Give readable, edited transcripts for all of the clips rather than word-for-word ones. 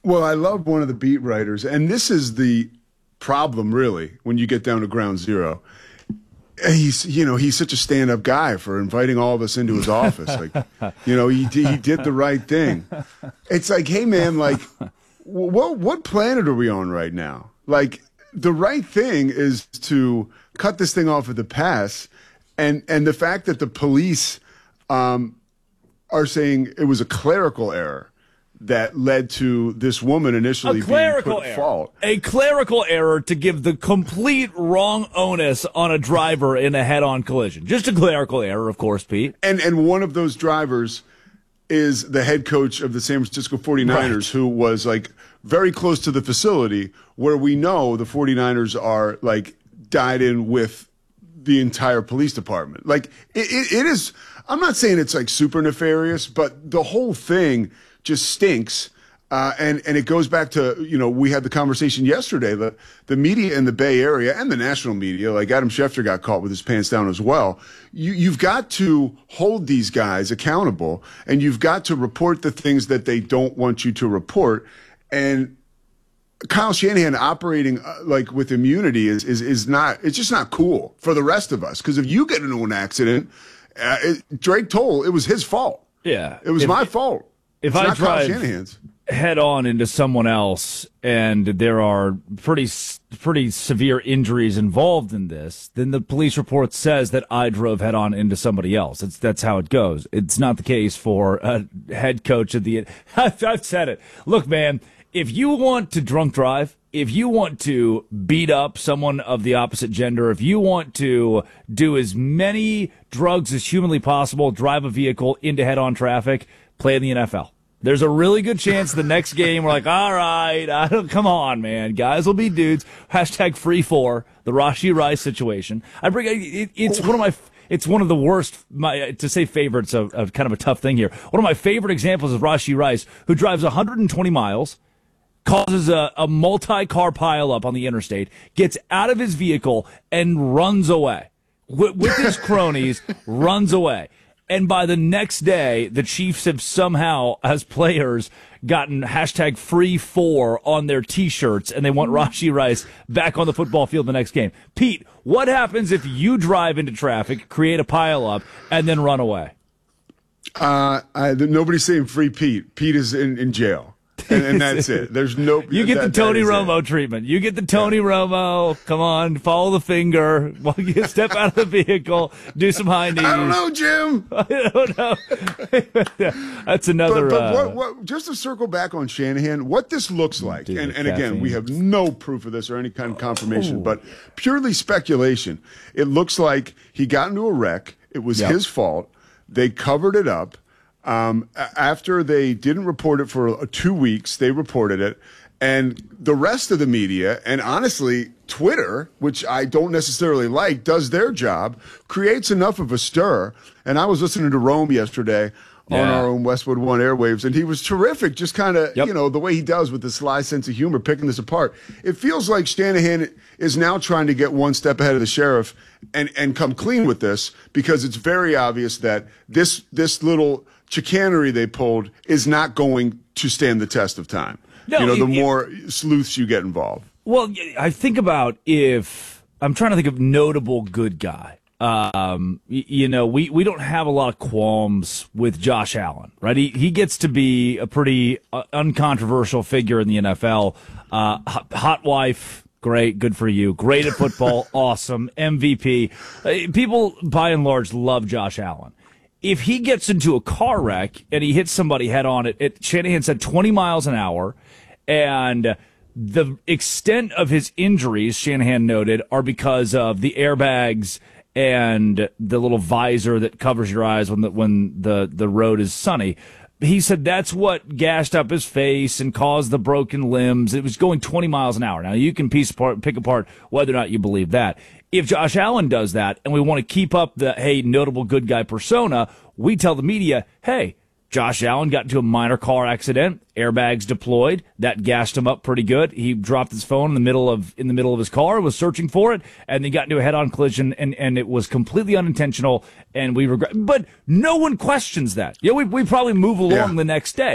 Well, I love one of the beat writers, and this is the problem, really, when you get down to ground zero. He's such a stand-up guy for inviting all of us into his office. Like, he did the right thing. It's like, hey, man, like, what planet are we on right now? Like, the right thing is to cut this thing off at the pass, and the fact that the police are saying it was a clerical error that led to this woman initially being put at fault. A clerical error to give the complete wrong onus on a driver in a head-on collision. Just a clerical error, of course, Pete. And one of those drivers is the head coach of the San Francisco 49ers, right, who was like very close to the facility where we know the 49ers are like tied in with the entire police department. Like it is, I'm not saying it's like super nefarious, but the whole thing just stinks. And it goes back to, we had the conversation yesterday, the media in the Bay Area and the national media, like Adam Schefter got caught with his pants down as well. You've got to hold these guys accountable, and you've got to report the things that they don't want you to report. And Kyle Shanahan operating like with immunity is not, it's just not cool for the rest of us. Because if you get into an accident, Drake Toll, it was his fault. Yeah. It was my fault. If I drive head on into someone else and there are pretty severe injuries involved in this, then the police report says that I drove head on into somebody else. That's how it goes. It's not the case for a head coach of the. I've said it. Look, man, if you want to drunk drive, if you want to beat up someone of the opposite gender, if you want to do as many drugs as humanly possible, drive a vehicle into head-on traffic, play in the NFL. There's a really good chance the next game we're like, all right, come on, man. Guys will be dudes. Hashtag free for the Rashee Rice situation. It's one of the worst, to say favorites of kind of a tough thing here. One of my favorite examples is Rashee Rice, who drives 120 miles, causes a multi-car pileup on the interstate, gets out of his vehicle and runs away. With his cronies, runs away. And by the next day, the Chiefs have somehow, as players, gotten hashtag free for on their T-shirts, and they want Rashee Rice back on the football field the next game. Pete, what happens if you drive into traffic, create a pileup, and then run away? Nobody's saying free Pete. Pete is in jail. And that's it. There's no. You get the Tony Romo treatment. You get the Tony Romo. Come on, follow the finger. You step out of the vehicle. Do some high knees. I don't know, Jim. I don't know. That's another. But what, just to circle back on Shanahan, what this looks like, and again, we have no proof of this or any kind of confirmation, but purely speculation. It looks like he got into a wreck. It was his fault. They covered it up. After they didn't report it for 2 weeks, they reported it. And the rest of the media, and honestly, Twitter, which I don't necessarily like, does their job, creates enough of a stir. And I was listening to Rome yesterday on our own Westwood One airwaves, and he was terrific, just kind of, the way he does with the sly sense of humor, picking this apart. It feels like Shanahan is now trying to get one step ahead of the sheriff and come clean with this, because it's very obvious that this little chicanery they pulled is not going to stand the test of time. No, the more sleuths you get involved. Well, I think about I'm trying to think of notable good guy. We don't have a lot of qualms with Josh Allen, right? He gets to be a pretty uncontroversial figure in the NFL. Hot wife, great, good for you. Great at football, awesome, MVP. People, by and large, love Josh Allen. If he gets into a car wreck and he hits somebody head on, Shanahan said 20 miles an hour, and the extent of his injuries, Shanahan noted, are because of the airbags and the little visor that covers your eyes when the road is sunny. He said that's what gashed up his face and caused the broken limbs. It was going 20 miles an hour. Now, you can pick apart whether or not you believe that. If Josh Allen does that, and we want to keep up the, hey, notable good guy persona, we tell the media, hey, Josh Allen got into a minor car accident, airbags deployed, that gassed him up pretty good. He dropped his phone in the middle of his car, was searching for it, and then got into a head-on collision, and it was completely unintentional, and we regret. But no one questions that. We probably move along the next day.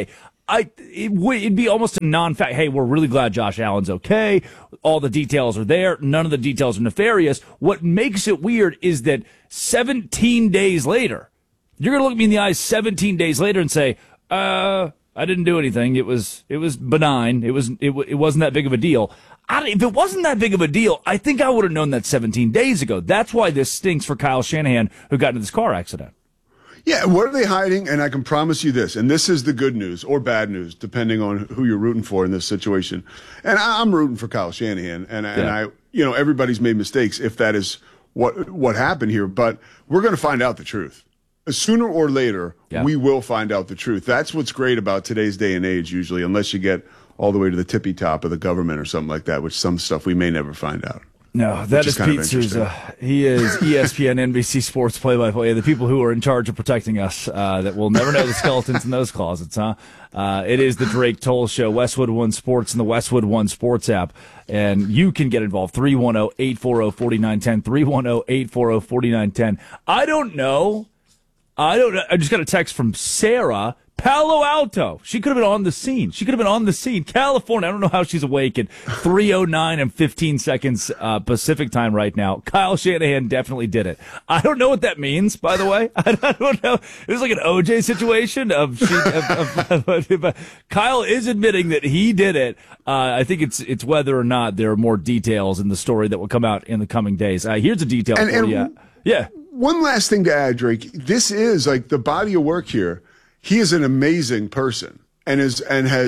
It'd be almost a non-fact. Hey, we're really glad Josh Allen's okay. All the details are there. None of the details are nefarious. What makes it weird is that 17 days later, you're going to look me in the eyes 17 days later and say, I didn't do anything. It was benign. It wasn't that big of a deal. If it wasn't that big of a deal, I think I would have known that 17 days ago. That's why this stinks for Kyle Shanahan, who got into this car accident. Yeah, what are they hiding? And I can promise you this, and this is the good news or bad news, depending on who you're rooting for in this situation. And I'm rooting for Kyle Shanahan, and I, everybody's made mistakes if that is what happened here. But we're going to find out the truth. Sooner or later, we will find out the truth. That's what's great about today's day and age, usually, unless you get all the way to the tippy top of the government or something like that, which some stuff we may never find out. No, that is Pete Souza. He is ESPN NBC Sports play-by-play. The people who are in charge of protecting us that will never know the skeletons in those closets, huh? It is the Drake Toll Show, Westwood One Sports and the Westwood One Sports app. And you can get involved, 310-840-4910, 310-840-4910. I don't know. I just got a text from Sarah. Palo Alto. She could have been on the scene. California. I don't know how she's awake at 3:09 and 15 seconds Pacific time right now. Kyle Shanahan definitely did it. I don't know what that means, by the way. I don't know. It was like an OJ situation Kyle is admitting that he did it. I think it's whether or not there are more details in the story that will come out in the coming days. Here's a detail for you. Yeah. One last thing to add, Drake. This is like the body of work here. He is an amazing person and has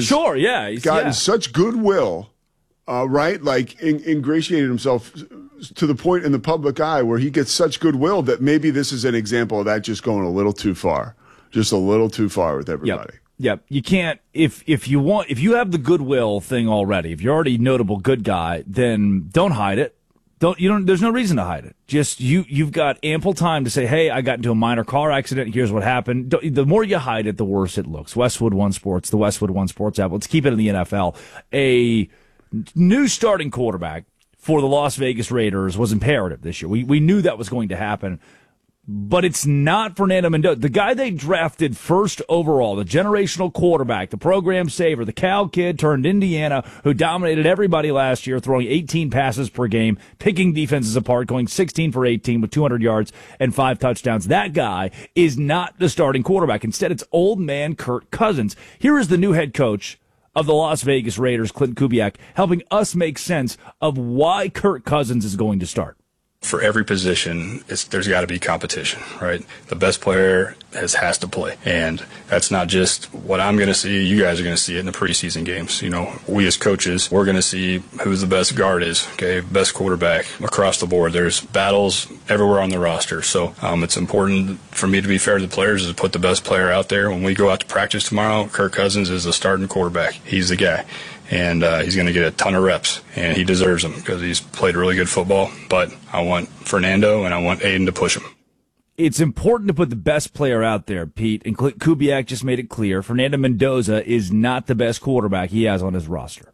gotten such goodwill, right? Like ingratiated himself to the point in the public eye where he gets such goodwill that maybe this is an example of that just going a little too far, just a little too far with everybody. Yep. You can't, if you have the goodwill thing already, if you're already a notable good guy, then don't hide it. There's no reason to hide it. Just you've got ample time to say, hey, I got into a minor car accident. Here's what happened. The more you hide it, the worse it looks. Westwood One Sports, the Westwood One Sports app. Let's keep it in the NFL. A new starting quarterback for the Las Vegas Raiders was imperative this year. We knew that was going to happen. But it's not Fernando Mendoza. The guy they drafted first overall, the generational quarterback, the program saver, the Cal kid turned Indiana, who dominated everybody last year, throwing 18 passes per game, picking defenses apart, going 16 for 18 with 200 yards and 5 touchdowns. That guy is not the starting quarterback. Instead, it's old man Kirk Cousins. Here is the new head coach of the Las Vegas Raiders, Clint Kubiak, helping us make sense of why Kirk Cousins is going to start. For every position, there's got to be competition, right? The best player has to play. And that's not just what I'm going to see. You guys are going to see it in the preseason games. We as coaches, we're going to see who the best guard is, okay? Best quarterback across the board. There's battles everywhere on the roster. So it's important for me to be fair to the players is to put the best player out there. When we go out to practice tomorrow, Kirk Cousins is the starting quarterback. He's the guy. And he's going to get a ton of reps, and he deserves them because he's played really good football. But I want Fernando and I want Aiden to push him. It's important to put the best player out there, Pete, and Kubiak just made it clear. Fernando Mendoza is not the best quarterback he has on his roster.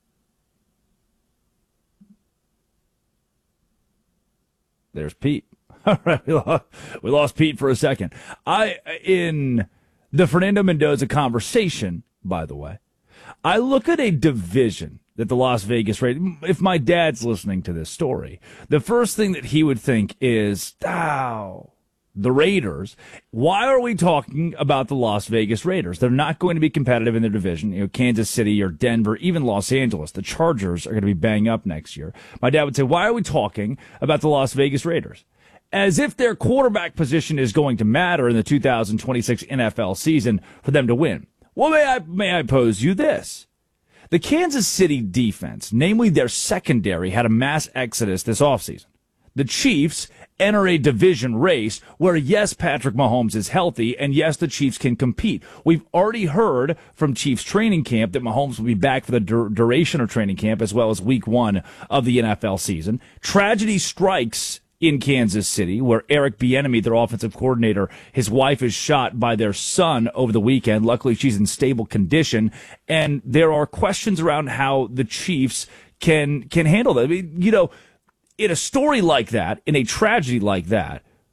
There's Pete. All right, we lost Pete for a second. In the Fernando Mendoza conversation, by the way, I look at a division that the Las Vegas Raiders, if my dad's listening to this story, the first thing that he would think is, the Raiders. Why are we talking about the Las Vegas Raiders? They're not going to be competitive in their division. Kansas City or Denver, even Los Angeles. The Chargers are going to be banging up next year. My dad would say, why are we talking about the Las Vegas Raiders? As if their quarterback position is going to matter in the 2026 NFL season for them to win. Well, may I pose you this? The Kansas City defense, namely their secondary, had a mass exodus this offseason. The Chiefs enter a division race where, yes, Patrick Mahomes is healthy, and yes, the Chiefs can compete. We've already heard from Chiefs training camp that Mahomes will be back for the duration of training camp as well as week 1 of the NFL season. Tragedy strikes in Kansas City, where Eric Bieniemy, their offensive coordinator, his wife is shot by their son over the weekend. Luckily, she's in stable condition, and there are questions around how the Chiefs can handle that. I mean, in a story like that, in a tragedy like that,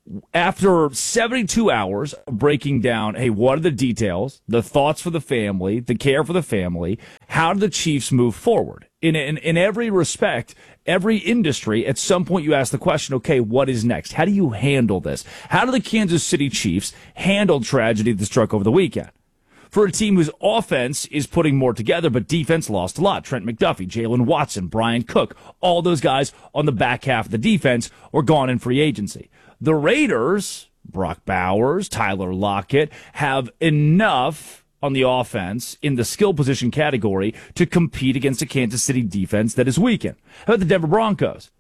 after 72 hours of breaking down, hey, what are the details, the thoughts for the family, the care for the family, how do the Chiefs move forward? In every respect, every industry, at some point you ask the question, okay, what is next? How do you handle this? How do the Kansas City Chiefs handle tragedy that struck over the weekend? For a team whose offense is putting more together, but defense lost a lot. Trent McDuffie, Jalen Watson, Brian Cook, all those guys on the back half of the defense were gone in free agency. The Raiders, Brock Bowers, Tyler Lockett, have enough on the offense in the skill position category to compete against a Kansas City defense that is weakened. How about the Denver Broncos?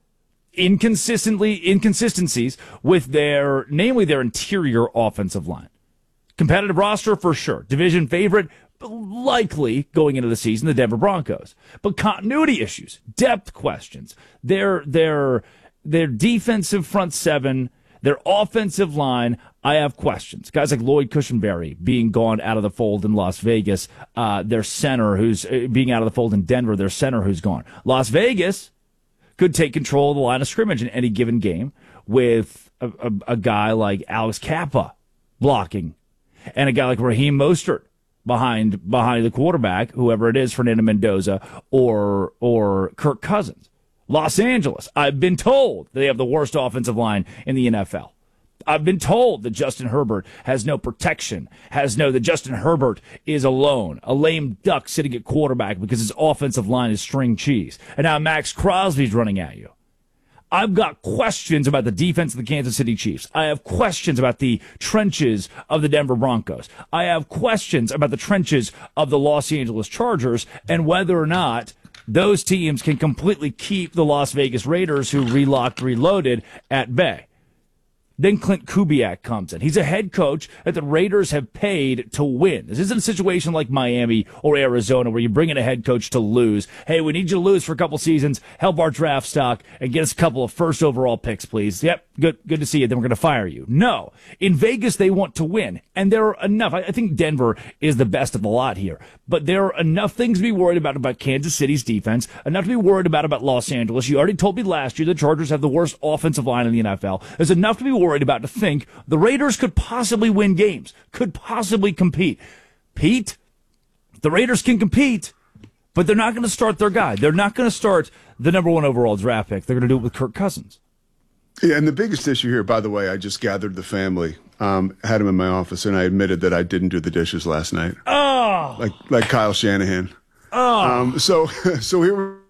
Inconsistencies with namely their interior offensive line. Competitive roster for sure. Division favorite, likely going into the season, the Denver Broncos. But continuity issues, depth questions, their defensive front seven, their offensive line, I have questions. Guys like Lloyd Cushenberry being gone out of the fold in Las Vegas, their center who's being out of the fold in Denver, their center who's gone. Las Vegas could take control of the line of scrimmage in any given game with a guy like Alex Kappa blocking and a guy like Raheem Mostert behind the quarterback, whoever it is, Fernando Mendoza or Kirk Cousins. Los Angeles, I've been told they have the worst offensive line in the NFL. I've been told that Justin Herbert has no protection, that Justin Herbert is alone, a lame duck sitting at quarterback because his offensive line is string cheese. And now Max Crosby's running at you. I've got questions about the defense of the Kansas City Chiefs. I have questions about the trenches of the Denver Broncos. I have questions about the trenches of the Los Angeles Chargers and whether or not those teams can completely keep the Las Vegas Raiders, who reloaded, at bay. Then Clint Kubiak comes in. He's a head coach that the Raiders have paid to win. This isn't a situation like Miami or Arizona where you bring in a head coach to lose. Hey, we need you to lose for a couple seasons, help our draft stock, and get us a couple of first overall picks, please. Yep, good to see you. Then we're going to fire you. No. In Vegas, they want to win. And there are enough. I think Denver is the best of the lot here. But there are enough things to be worried about Kansas City's defense, enough to be worried about Los Angeles. You already told me last year the Chargers have the worst offensive line in the NFL. There's enough to be worried about to think the Raiders could possibly win games, could possibly compete. Pete, the Raiders can compete, but they're not going to start their guy. They're not going to start the number one overall draft pick. They're going to do it with Kirk Cousins. Yeah, and the biggest issue here, by the way, I just gathered the family, had him in my office, and I admitted that I didn't do the dishes last night. Oh, like Kyle Shanahan. Oh, so here.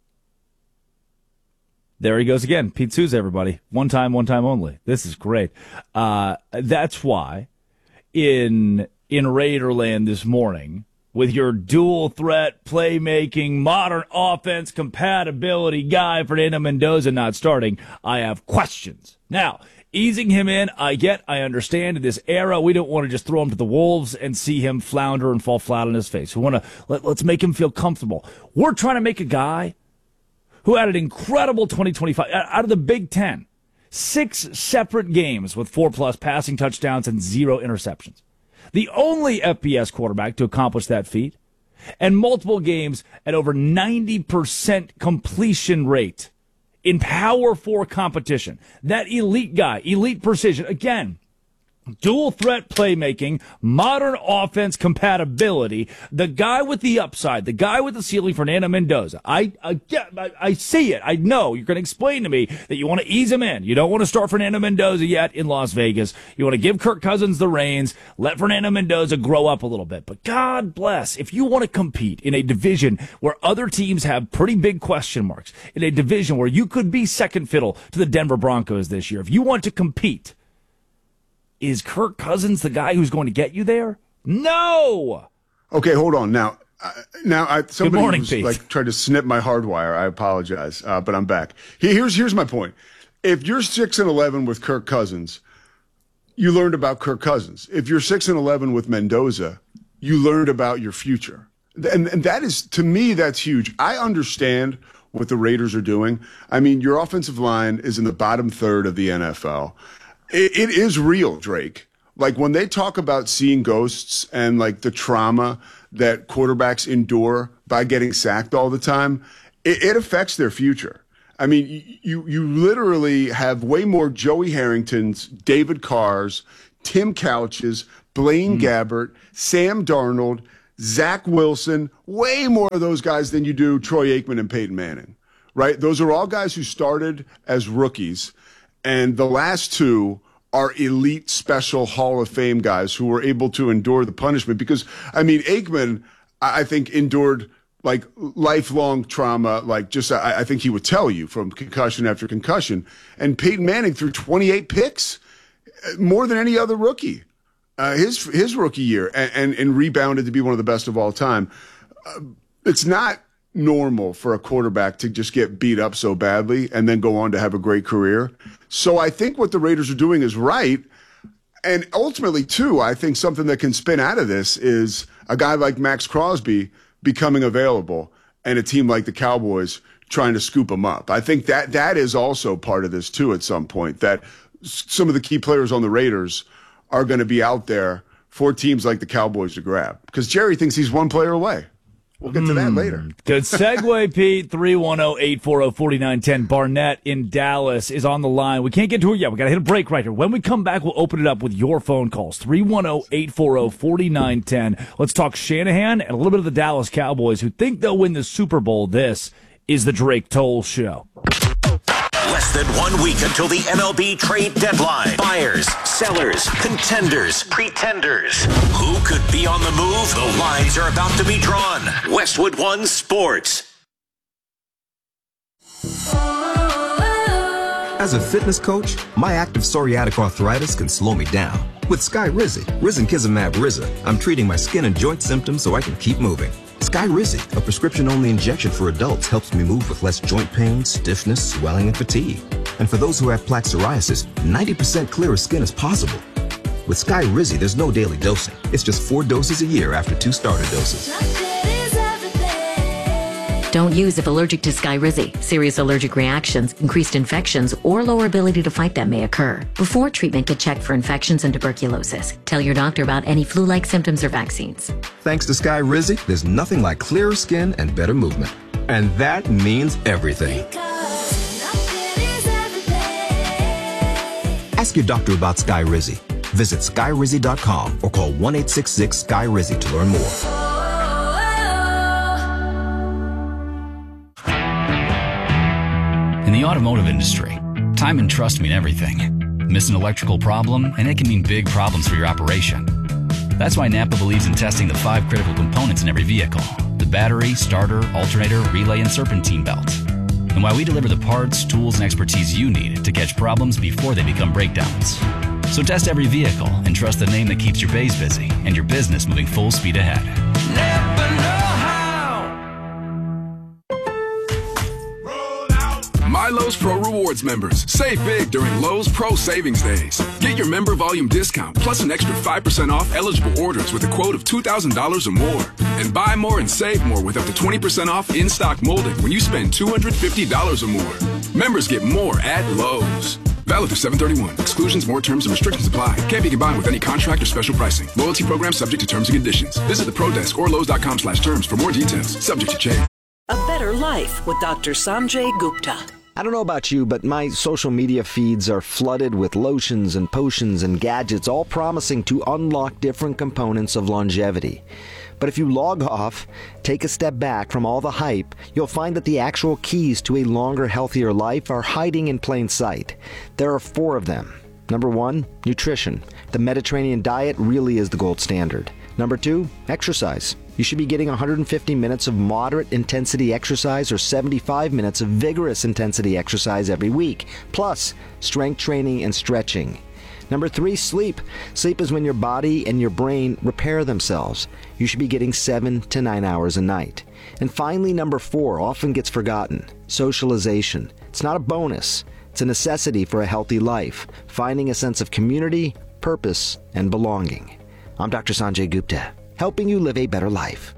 There he goes again. Pete Souza, everybody. One time only. This is great. That's why in Raiderland this morning, with your dual threat, playmaking, modern offense compatibility guy, Fernando Mendoza not starting, I have questions. Now, easing him in, I understand in this era, we don't want to just throw him to the wolves and see him flounder and fall flat on his face. We want to, let's make him feel comfortable. We're trying to make a guy who had an incredible 2025 out of the Big Ten. 6 separate games with 4+ passing touchdowns and 0 interceptions. The only FBS quarterback to accomplish that feat, and multiple games at over 90% completion rate in Power 4 competition. That elite guy, elite precision, again, dual threat playmaking, modern offense compatibility, the guy with the upside, the guy with the ceiling, Fernando Mendoza. I see it. I know you're going to explain to me that you want to ease him in. You don't want to start Fernando Mendoza yet in Las Vegas. You want to give Kirk Cousins the reins, let Fernando Mendoza grow up a little bit. But God bless, if you want to compete in a division where other teams have pretty big question marks, in a division where you could be second fiddle to the Denver Broncos this year, if you want to compete, is Kirk Cousins the guy who's going to get you there? No. Okay, hold on. Now, somebody Good morning, was, Pete. tried to snip my hardwire. I apologize, but I'm back. Here's my point. If you're 6-11 with Kirk Cousins, you learned about Kirk Cousins. If you're 6-11 with Mendoza, you learned about your future, and that is, to me, that's huge. I understand what the Raiders are doing. I mean, your offensive line is in the bottom third of the NFL. It is real, Drake. Like when they talk about seeing ghosts and like the trauma that quarterbacks endure by getting sacked all the time, it affects their future. I mean, you literally have way more Joey Harringtons, David Carrs, Tim Couches, Blaine Gabbert, Sam Darnold, Zach Wilson, way more of those guys than you do Troy Aikman and Peyton Manning, right? Those are all guys who started as rookies, and the last two are elite special Hall of Fame guys who were able to endure the punishment. Because, I mean, Aikman, I think, endured like lifelong trauma, like just, I think he would tell you, from concussion after concussion. And Peyton Manning threw 28 picks, more than any other rookie. His rookie year, and rebounded to be one of the best of all time. It's not normal for a quarterback to just get beat up so badly and then go on to have a great career. So I think what the Raiders are doing is right. And ultimately, too, I think something that can spin out of this is a guy like Max Crosby becoming available and a team like the Cowboys trying to scoop him up. I think that is also part of this, too, at some point, that some of the key players on the Raiders are going to be out there for teams like the Cowboys to grab, because Jerry thinks he's one player away. We'll get to that later. Good segue, Pete. 310-840-4910. Barnett in Dallas is on the line. We can't get to it yet. We got to hit a break right here. When we come back, we'll open it up with your phone calls. 310-840-4910. Let's talk Shanahan and a little bit of the Dallas Cowboys, who think they'll win the Super Bowl. This is the Drake Toll Show. Less than 1 week until the MLB trade deadline. Buyers, sellers, contenders, pretenders. Who could be on the move? The lines are about to be drawn. Westwood One Sports. As a fitness coach, my active psoriatic arthritis can slow me down. With Skyrizi, Risankizumab Riza, I'm treating my skin and joint symptoms so I can keep moving. Skyrizi, a prescription-only injection for adults, helps me move with less joint pain, stiffness, swelling, and fatigue. And for those who have plaque psoriasis, 90% clearer skin is possible. With Skyrizi, there's no daily dosing. It's just 4 doses a year after 2 starter doses. Don't use if allergic to Skyrizi. Serious allergic reactions, increased infections, or lower ability to fight them may occur. Before treatment, get checked for infections and tuberculosis. Tell your doctor about any flu-like symptoms or vaccines. Thanks to Skyrizi, there's nothing like clearer skin and better movement. And that means everything. Ask your doctor about Skyrizi. Visit Skyrizi.com or call 1-866-SKY-RIZI to learn more. In the automotive industry, time and trust mean everything. Miss an electrical problem, and it can mean big problems for your operation. That's why Napa believes in testing the 5 critical components in every vehicle: the battery, starter, alternator, relay, and serpentine belt. And why we deliver the parts, tools, and expertise you need to catch problems before they become breakdowns. So test every vehicle and trust the name that keeps your bays busy and your business moving full speed ahead. Napa know-how. My Lowe's Pro Rewards members, save big during Lowe's Pro Savings Days. Get your member volume discount plus an extra 5% off eligible orders with a quote of $2,000 or more. And buy more and save more with up to 20% off in-stock molding when you spend $250 or more. Members get more at Lowe's. Valid through 7/31. Exclusions, more terms, and restrictions apply. Can't be combined with any contract or special pricing. Loyalty program subject to terms and conditions. Visit the Pro Desk or Lowe's.com/terms for more details. Subject to change. A Better Life with Dr. Sanjay Gupta. I don't know about you, but my social media feeds are flooded with lotions and potions and gadgets, all promising to unlock different components of longevity. But if you log off, take a step back from all the hype, you'll find that the actual keys to a longer, healthier life are hiding in plain sight. There are 4 of them. Number 1, nutrition. The Mediterranean diet really is the gold standard. Number 2, exercise. You should be getting 150 minutes of moderate intensity exercise or 75 minutes of vigorous intensity exercise every week, plus strength training and stretching. Number 3, sleep. Sleep is when your body and your brain repair themselves. You should be getting 7 to 9 hours a night. And finally, number 4 often gets forgotten: socialization. It's not a bonus. It's a necessity for a healthy life, finding a sense of community, purpose, and belonging. I'm Dr. Sanjay Gupta, helping you live a better life.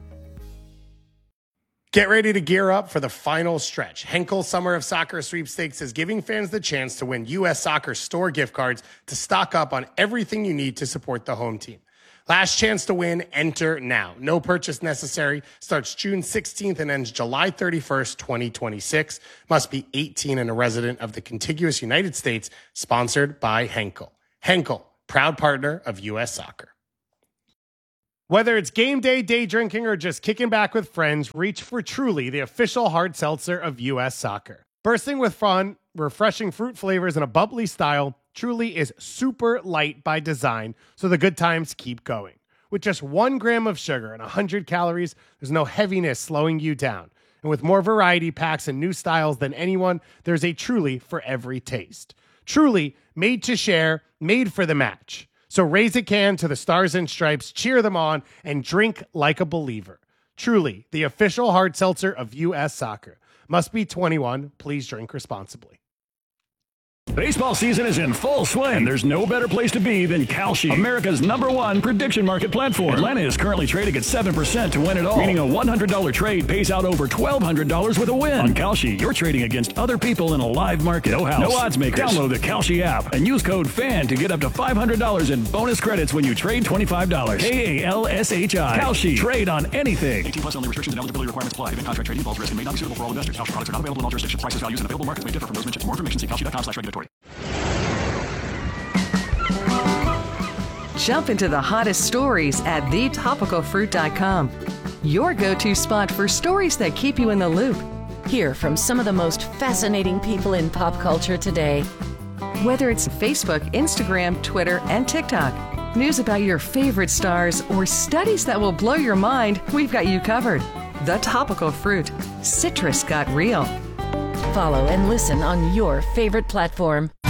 Get ready to gear up for the final stretch. Henkel Summer of Soccer Sweepstakes is giving fans the chance to win U.S. Soccer store gift cards to stock up on everything you need to support the home team. Last chance to win, enter now. No purchase necessary. Starts June 16th and ends July 31st, 2026. Must be 18 and a resident of the contiguous United States. Sponsored by Henkel. Henkel, proud partner of U.S. Soccer. Whether it's game day, day drinking, or just kicking back with friends, reach for Truly, the official hard seltzer of U.S. Soccer. Bursting with fun, refreshing fruit flavors, and a bubbly style, Truly is super light by design, so the good times keep going. With just 1 gram of sugar and 100 calories, there's no heaviness slowing you down. And with more variety packs and new styles than anyone, there's a Truly for every taste. Truly, made to share, made for the match. So raise a can to the Stars and Stripes, cheer them on, and drink like a believer. Truly, the official hard seltzer of U.S. Soccer. Must be 21. Please drink responsibly. Baseball season is in full swing, and there's no better place to be than Kalshi, America's #1 prediction market platform. Atlanta is currently trading at 7% to win it all, meaning a $100 trade pays out over $1,200 with a win. On Kalshi, you're trading against other people in a live market. No house, no odds makers. Download the Kalshi app and use code FAN to get up to $500 in bonus credits when you trade $25. KALSHI. Kalshi. Trade on anything. 18 plus only. Restrictions and eligibility requirements apply. Event contract trading involves risk and may not be suitable for all investors. Kalshi products are not available in all jurisdictions. Prices, values, and available markets may differ from those mentioned. For more information, see kalshi.com/regulatory. Jump into the hottest stories at thetopicalfruit.com. Your go-to spot for stories that keep you in the loop. Hear from some of the most fascinating people in pop culture today. Whether it's Facebook, Instagram, Twitter, and TikTok, news about your favorite stars, or studies that will blow your mind, we've got you covered. The Topical Fruit. Citrus got real. Follow and listen on your favorite platform.